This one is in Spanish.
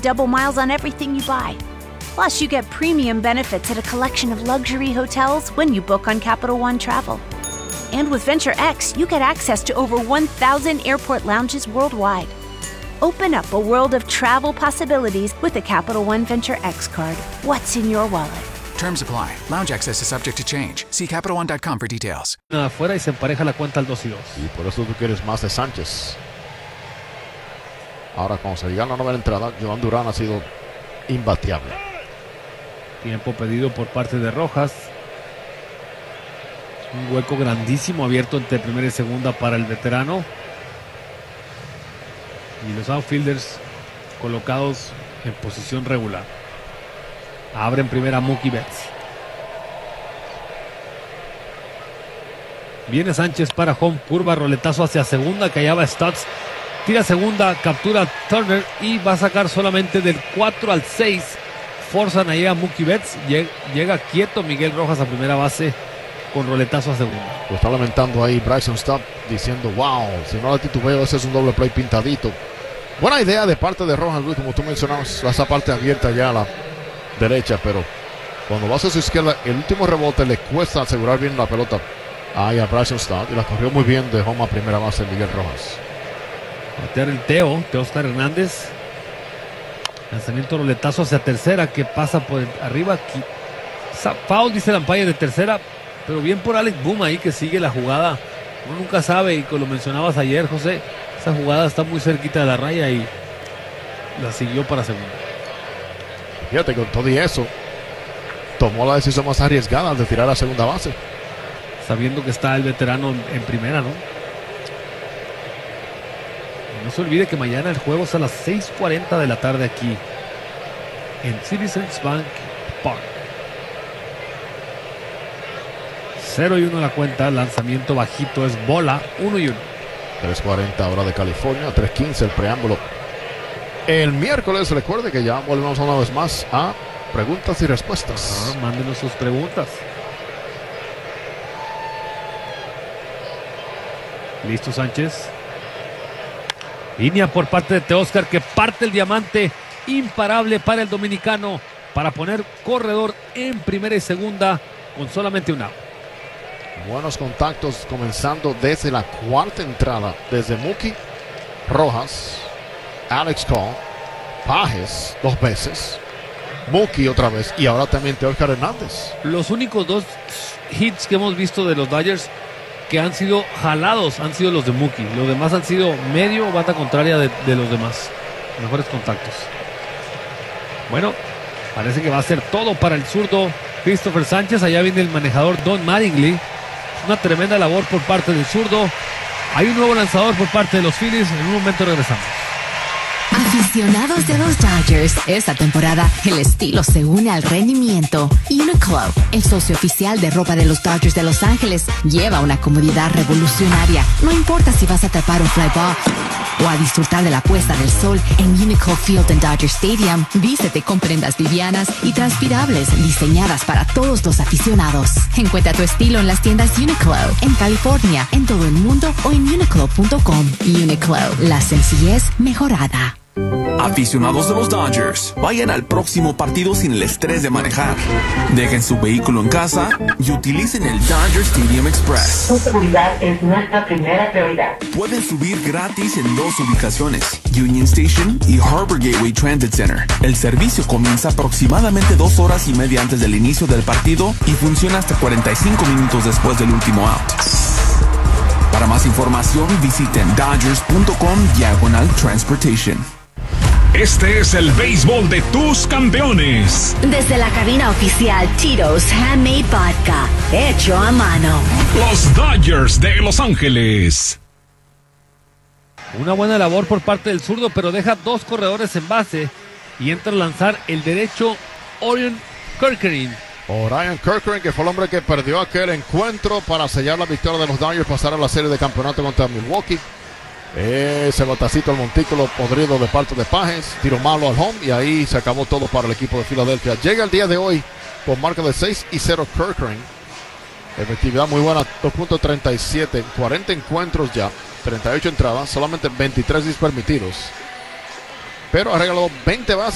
double miles on everything you buy. Plus, you get premium benefits at a collection of luxury hotels when you book on Capital One Travel. And with Venture X, you get access to over 1,000 airport lounges worldwide. Open up a world of travel possibilities with the Capital One Venture X card. What's in your wallet? Terms apply. Lounge access is subject to change. See CapitalOne.com for details. Afuera y se empareja la cuenta al 2-2. Y por eso tú quieres más de Sánchez. Ahora, cuando se llega a la novena entrada, Joan Durán ha sido imbateable. Tiempo pedido por parte de Rojas. Un hueco grandísimo abierto entre primera y segunda para el veterano. Y los outfielders colocados en posición regular. Abren primera Mookie Betts. Viene Sánchez para home, curva, roletazo hacia segunda, que allá va Stutz. Tira segunda, captura Turner y va a sacar solamente del 4 al 6. Forzan ahí a Mookie Betts. Llega quieto Miguel Rojas a primera base con roletazo a segunda. Lo está lamentando ahí Bryson Stott diciendo, wow, si no la titubeo, ese es un doble play pintadito. Buena idea de parte de Rojas, Luis, como tú mencionabas, esa parte abierta ya a la derecha, pero cuando vas a su izquierda, el último rebote le cuesta asegurar bien la pelota ahí a Bryson Stott y la corrió muy bien de home a primera base Miguel Rojas. Batear el Teóscar Hernández. Lanzamiento roletazo hacia tercera que pasa por arriba. Foul, dice el umpire de tercera, pero bien por Alex Boom ahí que sigue la jugada. Uno nunca sabe, y como lo mencionabas ayer, José, esa jugada está muy cerquita de la raya y la siguió para segunda. Fíjate, con todo y eso, tomó la decisión más arriesgada de tirar a segunda base. Sabiendo que está el veterano en primera, ¿no? No se olvide que mañana el juego es a las 6:40 de la tarde aquí en Citizens Bank Park. 0-1 la cuenta, lanzamiento bajito, es bola, 1-1. 3:40 hora de California, 3:15 el preámbulo. El miércoles, recuerde que ya volvemos una vez más a preguntas y respuestas. Mándenos sus preguntas. Listo Sánchez. Línea por parte de Teóscar que parte el diamante imparable para el dominicano para poner corredor en primera y segunda con solamente un out. Buenos contactos comenzando desde la cuarta entrada, desde Mookie, Rojas, Alex Cole, Pages 2 veces, Mookie otra vez y ahora también Teóscar Hernández. Los únicos 2 hits que hemos visto de los Dodgers que han sido jalados han sido los de Mookie. Los demás han sido medio bata contraria de los demás. Mejores contactos. Bueno, parece que va a ser todo para el zurdo Christopher Sánchez. Allá viene el manejador Don Mattingly. Una tremenda labor por parte del zurdo. Hay un nuevo lanzador por parte de los Phillies. En un momento regresamos. Aficionados de los Dodgers, esta temporada el estilo se une al rendimiento. Uniqlo, el socio oficial de ropa de los Dodgers de Los Ángeles, lleva una comodidad revolucionaria. No importa si vas a atrapar un fly ball o a disfrutar de la puesta del sol en Uniqlo Field en Dodger Stadium. Vístete con prendas livianas y transpirables diseñadas para todos los aficionados. Encuentra tu estilo en las tiendas Uniqlo en California, en todo el mundo o en uniqlo.com. Uniqlo, la sencillez mejorada. Aficionados de los Dodgers, vayan al próximo partido sin el estrés de manejar. Dejen su vehículo en casa y utilicen el Dodger Stadium Express. Su seguridad es nuestra primera prioridad. Pueden subir gratis en 2 ubicaciones, Union Station y Harbor Gateway Transit Center. El servicio comienza aproximadamente 2 horas y media antes del inicio del partido y funciona hasta 45 minutos después del último out. Para más información, visiten dodgers.com/transportation. Este es el béisbol de tus campeones. Desde la cabina oficial Tito's Handmade Vodka, hecho a mano. Los Dodgers de Los Ángeles. Una buena labor por parte del zurdo, pero deja 2 corredores en base y entra a lanzar el derecho Orion Kerkering. Orion Kerkering, que fue el hombre que perdió aquel encuentro para sellar la victoria de los Dodgers, pasar a la serie de campeonato contra Milwaukee. Ese batacito al montículo podrido de parte de Pages, tiro malo al home y ahí se acabó todo para el equipo de Filadelfia. Llega el día de hoy con marca de 6-0 Kerkering. Efectividad muy buena, 2.37, 40 encuentros ya, 38 entradas, solamente 23 hits permitidos. Pero ha regalado 20 bases.